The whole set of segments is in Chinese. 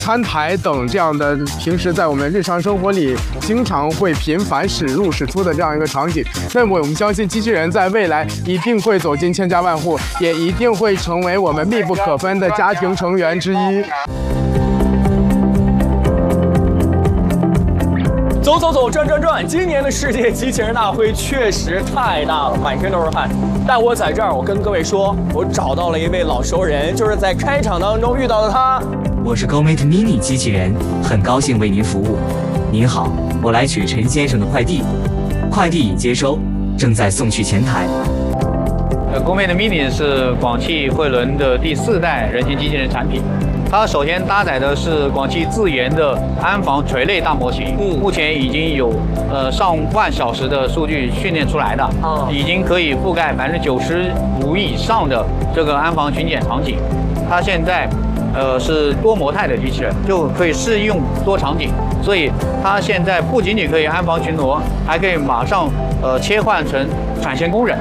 餐台等这样的平时在我们日常生活里经常会频繁驶入驶出的这样一个场景。那么我们相信机器人在未来一定会走进千家万户，也一定会成为我们密不可分的家庭成员之一。 走走走，转转转！今年的世界机器人大会确实太大了，满身都是汗。但我在这儿，我跟各位说，我找到了一位老熟人，就是在开场当中遇到的他。 我是 GoMate Mini 机器人，很高兴为您服务。您好，我来取陈先生的快递，快递已接收，正在送去前台。 GoMate Mini 是广汽汇伦的第4代人形机器人产品。它首先搭载的是广汽自研的安防垂类大模型，目前已经有上万小时的数据训练出来的，已经可以覆盖95%以上的这个安防巡检场景。它现在是多模态的机器人，就可以适用多场景，所以它现在不仅仅可以安防巡逻，还可以马上切换成产线工人。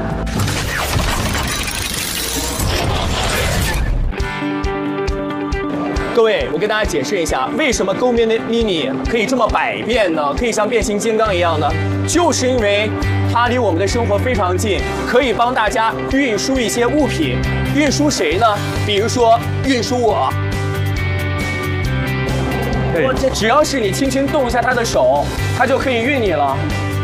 各位，我给大家解释一下，为什么 GoMate Mini 可以这么百变呢？可以像变形金刚一样呢？就是因为它离我们的生活非常近，可以帮大家运输一些物品。运输谁呢？比如说运输我。这只要是你轻轻动一下它的手，它就可以运你了。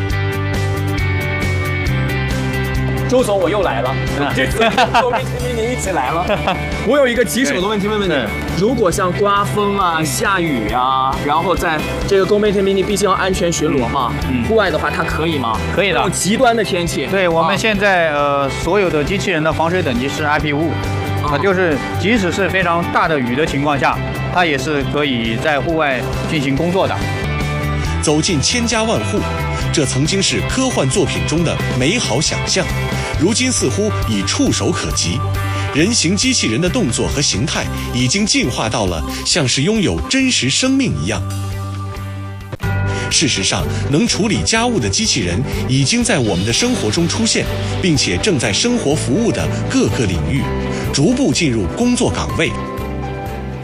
周总，我又来了，这次GoMate Mini一起来了。我有一个棘手的问题问问你，如果像刮风啊、下雨啊，然后在这个 GoMate Mini 毕竟要安全巡逻嘛，户外的话它可以吗？ 可以的。 这种极端的天气， 对，我们现在所有的机器人的防水等级是 IP5，就是即使是非常大的雨的情况下，它也是可以在户外进行工作的。 走进千家万户，这曾经是科幻作品中的美好想象，如今似乎已触手可及。人形机器人的动作和形态已经进化到了像是拥有真实生命一样。事实上，能处理家务的机器人已经在我们的生活中出现，并且正在生活服务的各个领域逐步进入工作岗位。